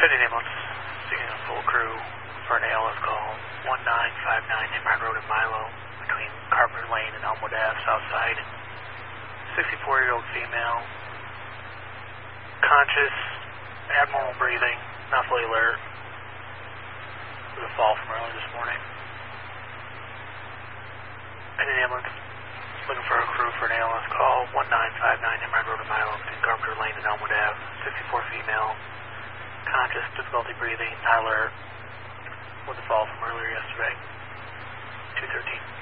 Pending ambulance, seeking a full crew for an ALS call, 1959 Nimrod Road in Milo, between Carpenter Lane and Elmwood Ave, south side. 64-year-old female, conscious, abnormal breathing, not fully alert. With a fall from early this morning. Pending ambulance, looking for a crew for an ALS call, 1959 Nimrod Road in Milo, between Carpenter Lane and Elmwood Ave, 64 female, conscious, difficulty breathing, not alert, with a fall from earlier yesterday, 2:13.